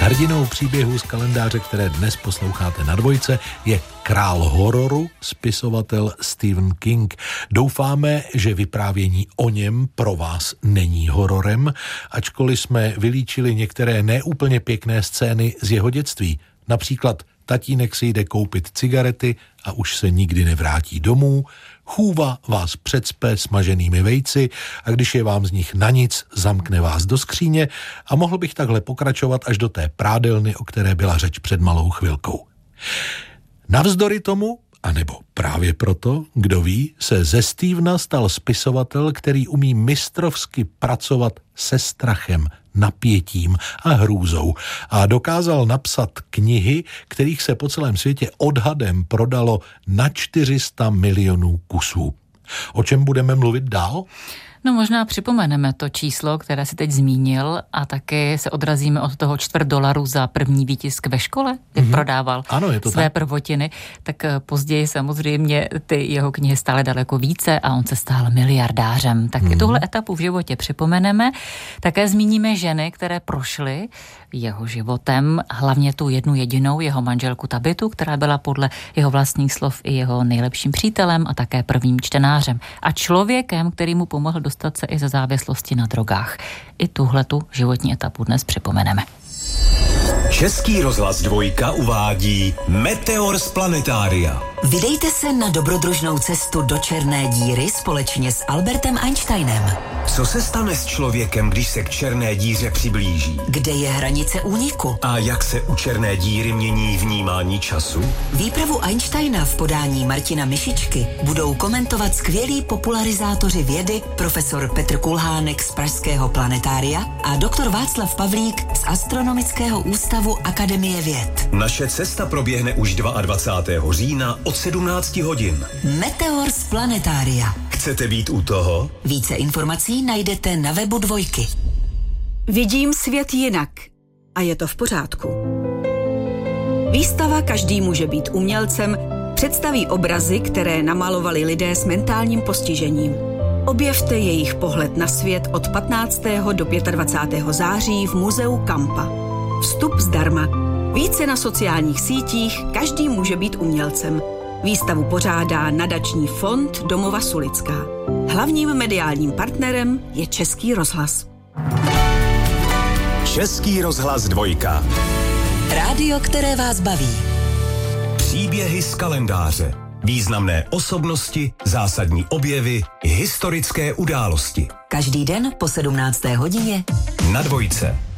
Hrdinou příběhu z kalendáře, které dnes posloucháte na Dvojce, je král hororu, spisovatel Stephen King. Doufáme, že vyprávění o něm pro vás není hororem, ačkoliv jsme vylíčili některé neúplně pěkné scény z jeho dětství. Například tatínek si jde koupit cigarety a už se nikdy nevrátí domů, chůva vás předspe smaženými vejci a když je vám z nich na nic, zamkne vás do skříně a mohl bych takhle pokračovat až do té prádelny, o které byla řeč před malou chvilkou. Navzdory tomu, anebo právě proto, kdo ví, se ze Stephena stal spisovatel, který umí mistrovsky pracovat se strachem, napětím a hrůzou a dokázal napsat knihy, kterých se po celém světě odhadem prodalo na 400 milionů kusů. O čem budeme mluvit dál? No možná připomeneme to číslo, které si teď zmínil a taky se odrazíme od toho $4 za první výtisk ve škole, jak prodával své prvotiny. Tak později samozřejmě ty jeho knihy stály daleko více a on se stal miliardářem. Tak i tuhle etapu v životě připomeneme. Také zmíníme ženy, které prošly jeho životem, hlavně tu jednu jedinou, jeho manželku Tabitu, která byla podle jeho vlastních slov i jeho nejlepším přítelem a také prvním čtenářem. A člověkem, který mu pomohl dostat se i ze závislosti na drogách. I tuhletu životní etapu dnes připomeneme. Český rozhlas Dvojka uvádí Meteor z planetária. Vydejte se na dobrodružnou cestu do černé díry společně s Albertem Einsteinem. Co se stane s člověkem, když se k černé díře přiblíží? Kde je hranice úniku? A jak se u černé díry mění vnímání času? Výpravu Einsteina v podání Martina Mišičky budou komentovat skvělí popularizátoři vědy, profesor Petr Kulhánek z Pražského planetária a doktor Václav Pavlík z Astronomického ústavu Akademie věd. Naše cesta proběhne už 22. října od 17 hodin. Meteor z planetária. Chcete být u toho? Více informací najdete na webu Dvojky. Vidím svět jinak a je to v pořádku. Výstava Každý může být umělcem představí obrazy, které namalovali lidé s mentálním postižením. Objevte jejich pohled na svět od 15. do 25. září v muzeu Kampa. Vstup zdarma. Více na sociálních sítích Každý může být umělcem. Výstavu pořádá nadační fond Domova Sulická. Hlavním mediálním partnerem je Český rozhlas. Český rozhlas Dvojka. Rádio, které vás baví. Příběhy z kalendáře. Významné osobnosti, zásadní objevy, historické události. Každý den po 17. hodině na Dvojce.